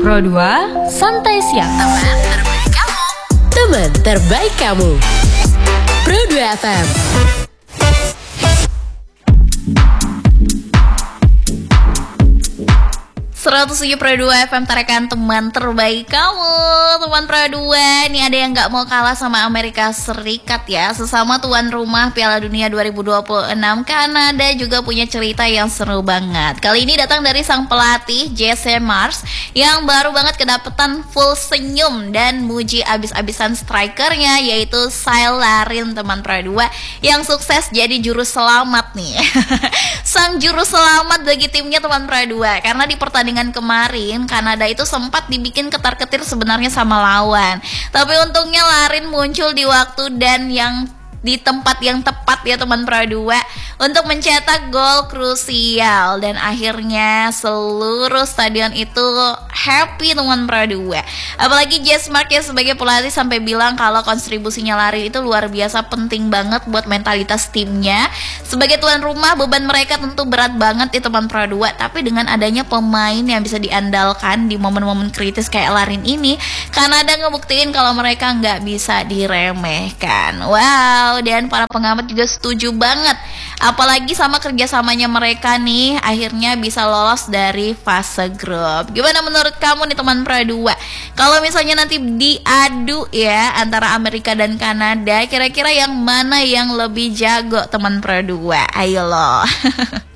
Pro 2 Santai Siang. Teman terbaik kamu. Teman terbaik kamu. Pro 2 FM. 107 Pro 2 FM, tarekan teman terbaik kamu. Teman Pro 2, nih ada yang gak mau kalah sama Amerika Serikat ya. Sesama tuan rumah Piala Dunia 2026, Kanada juga punya cerita yang seru banget. Kali ini datang dari sang pelatih Jesse Marsch yang baru banget kedapetan full senyum dan muji abis-abisan strikernya, yaitu Cyle Larin, teman Pro 2, yang sukses jadi juru selamat nih. Sang juru selamat bagi timnya, teman Pro 2, karena di pertandingan kemarin Kanada itu sempat dibikin ketar-ketir sebenarnya sama lawan. Tapi untungnya Larin muncul di waktu dan yang di tempat yang tepat ya, teman Pro 2, untuk mencetak gol krusial, dan akhirnya seluruh stadion itu happy, teman Pro 2. Apalagi Jesse Marsch ya sebagai pelatih sampai bilang kalau kontribusinya Larin itu luar biasa penting banget buat mentalitas timnya. Sebagai tuan rumah beban mereka tentu berat banget ya, teman Pro 2, tapi dengan adanya pemain yang bisa diandalkan di momen-momen kritis kayak Larin ini, Kanada ngebuktiin kalau mereka nggak bisa diremehkan. Wow, dan para pengamat juga setuju banget, apalagi sama kerjasamanya mereka nih, akhirnya bisa lolos dari fase grup. Gimana menurut kamu nih, teman Pro 2? Kalau misalnya nanti diadu ya antara Amerika dan Kanada, kira-kira yang mana yang lebih jago, teman Pro 2? Ayo loh.